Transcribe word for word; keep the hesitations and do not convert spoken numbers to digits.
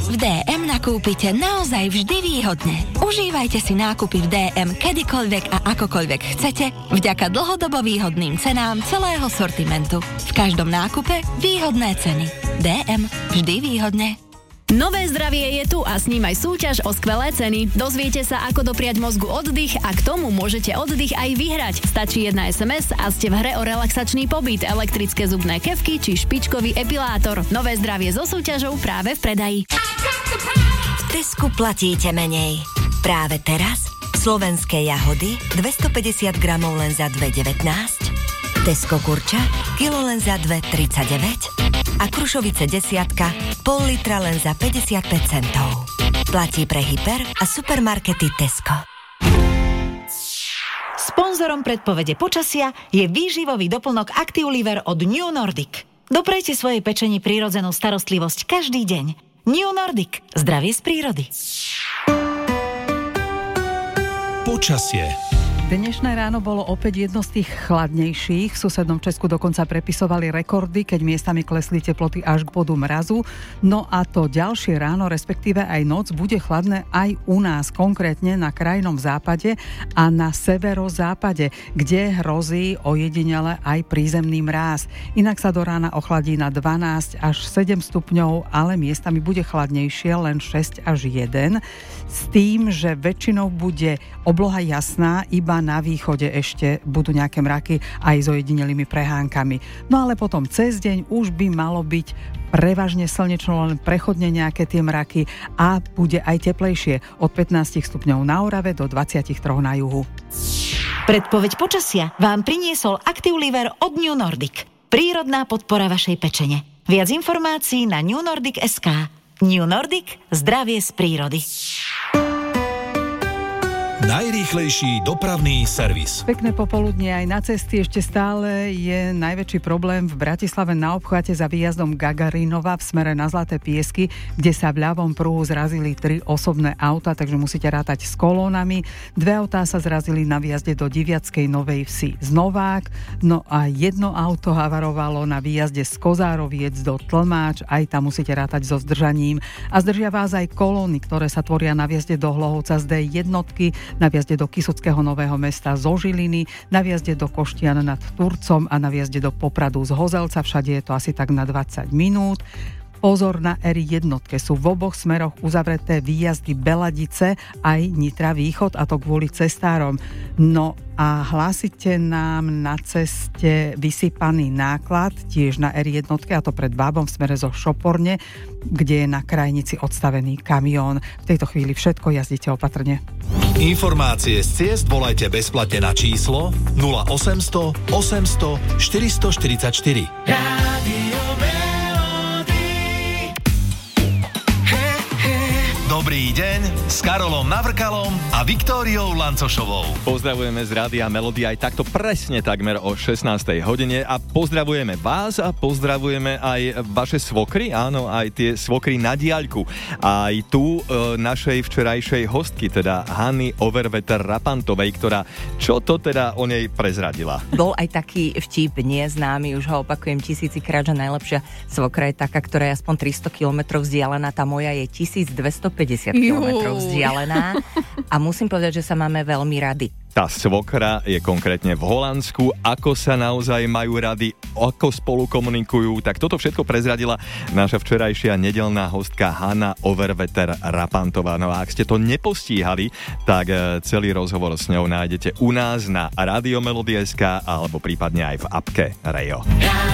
V dé em nakúpite naozaj vždy výhodne. Užívajte si nákupy v dé em kedykoľvek a akokoľvek chcete, vďaka dlhodobo výhodným cenám celého sortimentu. V každom nákupe výhodné ceny. dé em, vždy výhodne. Nové zdravie je tu a s ním aj súťaž o skvelé ceny. Dozviete sa, ako dopriať mozgu oddych a k tomu môžete oddych aj vyhrať. Stačí jedna es em es a ste v hre o relaxačný pobyt, elektrické zubné kefky či špičkový epilátor. Nové zdravie so súťažou práve v predaji. V Tesku platíte menej. Práve teraz slovenské jahody dvestopäťdesiat gramov len za dva devätnásť, Tesko kurča kilo len za dva tridsaťdeväť a Krušovice desiatka pol litra len za päťdesiatpäť centov. Platí pre hyper a supermarkety Tesco. Sponzorom predpovede počasia je výživový doplnok Active-Liver od New Nordic. Doprejte svojej pečeni prírodzenú starostlivosť každý deň. New Nordic. Zdravie z prírody. Počasie. Dnešné ráno bolo opäť jedno z tých chladnejších. V susednom Česku dokonca prepisovali rekordy, keď miestami klesli teploty až k bodu mrazu. No a to ďalšie ráno, respektíve aj noc, bude chladné aj u nás, konkrétne na krajnom západe a na severozápade, kde hrozí ojedinele aj prízemný mráz. Inak sa do rána ochladí na dvanásť až sedem stupňov, ale miestami bude chladnejšie, len šesť až jeden. S tým, že väčšinou bude obloha jasná, iba na východe ešte budú nejaké mraky aj s ojedinelými prehánkami. No ale potom cez deň už by malo byť prevažne slnečno, len prechodne nejaké tie mraky a bude aj teplejšie od pätnásť stupňov na Orave do dvadsaťtri na juhu. Predpoveď počasia vám priniesol Active-Liver od New Nordic. Prírodná podpora vašej pečene. Viac informácií na new nordic bodka es ká. New Nordic. Zdravie z prírody. Najrýchlejší dopravný servis. Pekné popoludnie aj na cesty. Ešte stále je najväčší problém v Bratislave na obchvate za výjazdom Gagarinova v smere na Zlaté Piesky, kde sa v ľavom pruhu zrazili tri osobné auta, takže musíte rátať s kolónami. Dve autá sa zrazili na výjazde do Diviackej Novej Vsi z Novák, no a jedno auto havarovalo na výjazde z Kozároviec do Tlmáč, aj tam musíte rátať so zdržaním. A zdržia vás aj kolóny, ktoré sa tvoria na výjazde do Hlohovca z dé jednotky, na výjazde do Kysuckého Nového Mesta zo Žiliny, na výjazde do Koštian nad Turcom a na výjazde do Popradu z Hozelca. Všade je to asi tak na dvadsať minút. Pozor, na er jedna sú v oboch smeroch uzavreté výjazdy Beladice aj Nitra Východ, a to kvôli cestárom. No a hlásite nám na ceste vysypaný náklad tiež na er jedna, a to pred Bábom v smere zo Šoporne, kde je na krajnici odstavený kamión. V tejto chvíli všetko, jazdite opatrne. Informácie z ciest volajte bezplatne na číslo nula osemsto osemsto štyristoštyridsaťštyri. Rádio Dobrý deň s Karolom Navrkalom a Viktóriou Lancošovou. Pozdravujeme z Rádia Melody aj takto presne takmer o šestnástej hodine a pozdravujeme vás a pozdravujeme aj vaše svokry, áno, aj tie svokry na diaľku. Aj tu e, našej včerajšej hostky, teda Hany Overveter-Rapantovej, ktorá čo to teda o nej prezradila. Bol aj taký vtip neznámy, už ho opakujem tisícikrát, že najlepšia svokra je taká, ktorá je aspoň tristo kilometrov vzdialená, tá moja je tisícdvestopäťdesiat kilometrov vzdialená a musím povedať, že sa máme veľmi rady. Tá svokra je konkrétne v Holandsku, ako sa naozaj majú rady, ako spolu komunikujú, tak toto všetko prezradila naša včerajšia nedeľná hostka Hana Overveter-Rapantová. No a ak ste to nepostíhali, tak celý rozhovor s ňou nájdete u nás na Rádio Melody bodka es ká alebo prípadne aj v appke Rejo.